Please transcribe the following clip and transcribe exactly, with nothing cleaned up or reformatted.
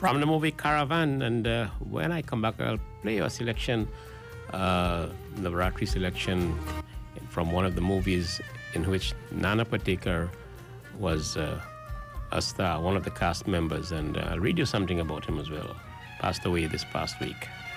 from the movie Caravan. And uh, when I come back, I'll play a selection, uh, Navaratri selection from one of the movies in which Nana Patekar was uh, a star, one of the cast members. And uh, I'll read you something about him as well. Passed away this past week.